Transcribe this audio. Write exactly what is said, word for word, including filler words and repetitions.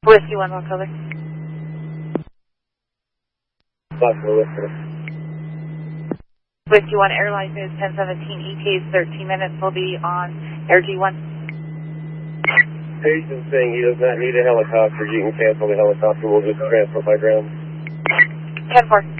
Whiskey one one color. Possible Whiskey. Whiskey one airline is ten seventeen E T, thirteen minutes, will be on Air G one. Jason's saying he does not need a helicopter. You can cancel the helicopter. We'll just transfer by ground. ten four.